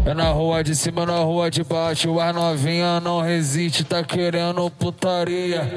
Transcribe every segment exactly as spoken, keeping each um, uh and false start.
É na rua de cima, na rua de baixo. As novinha não resiste, tá querendo putaria.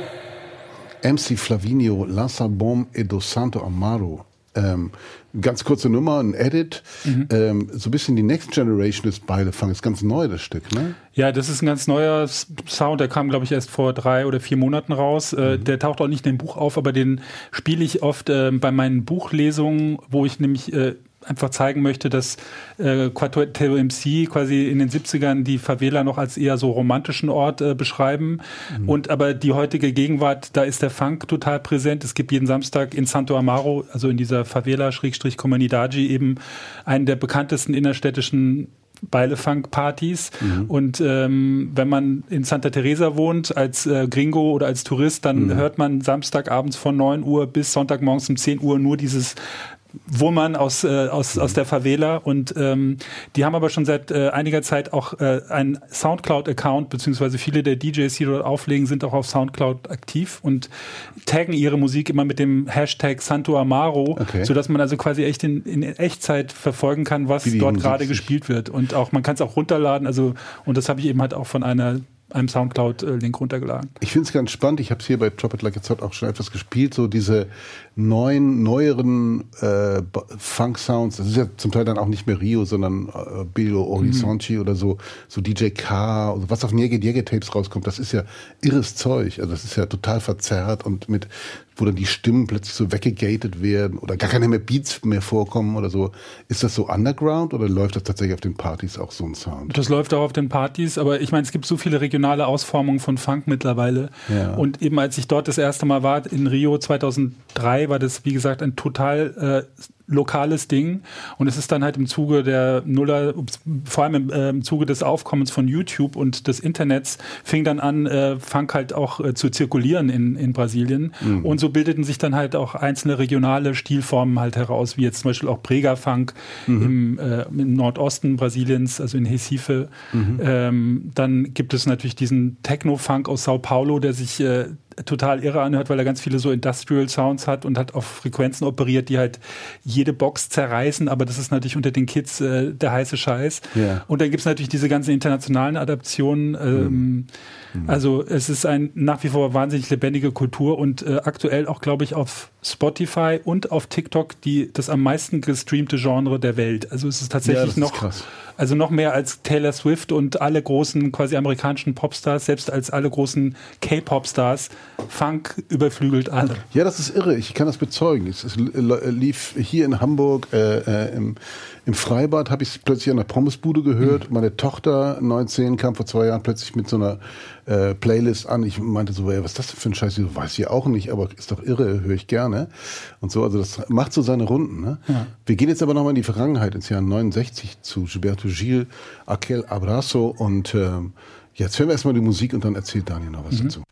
M C Flavinio, Lassalbom e Dos Santo Amaro. Ähm, ganz kurze Nummer, ein Edit. Mhm. Ähm, so ein bisschen die Next Generation des Beilefang. Ist ganz neu, das Stück, ne? Ja, das ist ein ganz neuer Sound. Der kam, glaube ich, erst vor drei oder vier Monaten raus. Mhm. Äh, der taucht auch nicht in dem Buch auf, aber den spiele ich oft äh, bei meinen Buchlesungen, wo ich nämlich äh, einfach zeigen möchte, dass äh, Quartetto M C quasi in den siebzigern die Favela noch als eher so romantischen Ort äh, beschreiben. Mhm. Und aber die heutige Gegenwart, da ist der Funk total präsent. Es gibt jeden Samstag in Santo Amaro, also in dieser Favela-Comunidade, eben einen der bekanntesten innerstädtischen Beile-Funk-Partys. Mhm. Und ähm, wenn man in Santa Teresa wohnt, als äh, Gringo oder als Tourist, dann mhm. hört man Samstagabends von neun Uhr bis Sonntagmorgens um zehn Uhr nur dieses Wummern aus, äh, aus, aus der Favela. Und ähm, die haben aber schon seit äh, einiger Zeit auch äh, einen Soundcloud-Account, beziehungsweise viele der D Js, die dort auflegen, sind auch auf Soundcloud aktiv und taggen ihre Musik immer mit dem Hashtag Santo Amaro, okay. sodass man also quasi echt in, in Echtzeit verfolgen kann, was dort gerade gespielt wird. Und auch man kann es auch runterladen. Also, und das habe ich eben halt auch von einer einem Soundcloud-Link runtergeladen. Ich finde es ganz spannend. Ich habe es hier bei Drop It Like It's Hot auch schon etwas gespielt. So diese neuen, neueren äh, Funk-Sounds. Das ist ja zum Teil dann auch nicht mehr Rio, sondern äh, Belo Horizonte mhm. oder so, so D J K, also was auf Nyege Nyege Tapes rauskommt. Das ist ja irres Zeug. Also das ist ja total verzerrt und mit, wo dann die Stimmen plötzlich so weggegatet werden oder gar keine mehr Beats mehr vorkommen oder so. Ist das so underground oder läuft das tatsächlich auf den Partys auch so ein Sound? Das läuft auch auf den Partys, aber ich meine, es gibt so viele regionale Ausformungen von Funk mittlerweile. Ja. Und eben als ich dort das erste Mal war, in Rio zweitausenddrei, war das, wie gesagt, ein total äh, lokales Ding. Und es ist dann halt im Zuge der Nuller, vor allem im, äh, im Zuge des Aufkommens von YouTube und des Internets, fing dann an, äh, Funk halt auch äh, zu zirkulieren in, in Brasilien. Mhm. Und so bildeten sich dann halt auch einzelne regionale Stilformen halt heraus, wie jetzt zum Beispiel auch Brega-Funk mhm. im, äh, im Nordosten Brasiliens, also in Recife. Mhm. Ähm, dann gibt es natürlich diesen Techno-Funk aus Sao Paulo, der sich äh, total irre anhört, weil er ganz viele so Industrial Sounds hat und hat auf Frequenzen operiert, die halt jede Box zerreißen, aber das ist natürlich unter den Kids äh, der heiße Scheiß. Yeah. Und dann gibt es natürlich diese ganzen internationalen Adaptionen. Ähm, mm. Also es ist ein nach wie vor wahnsinnig lebendige Kultur und äh, aktuell auch, glaube ich, auf Spotify und auf TikTok die das am meisten gestreamte Genre der Welt. Also es ist tatsächlich ja, noch krass. Also noch mehr als Taylor Swift und alle großen quasi amerikanischen Popstars, selbst als alle großen K-Pop-Stars. Funk überflügelt alle. Ja, das ist irre. Ich kann das bezeugen. Es, es lief hier in Hamburg äh, äh, im, im Freibad, habe ich es plötzlich an der Pommesbude gehört. Mhm. Meine Tochter, neunzehn, kam vor zwei Jahren plötzlich mit so einer äh, Playlist an. Ich meinte so, ey, was ist das denn für ein Scheiß? Ich so, weiß ich auch nicht, aber ist doch irre, höre ich gerne. Und so, also das macht so seine Runden. Ne? Ja. Wir gehen jetzt aber nochmal in die Vergangenheit, ins Jahr neunundsechzig zu Gilberto Gil, Aquel Abraço und äh, jetzt hören wir erstmal die Musik und dann erzählt Daniel noch was mhm. dazu.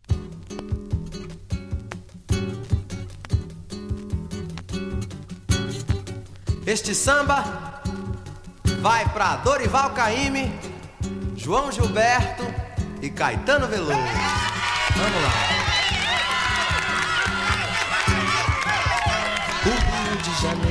Este samba vai pra Dorival Caymmi, João Gilberto e Caetano Veloso. Vamos lá. O Rio de Janeiro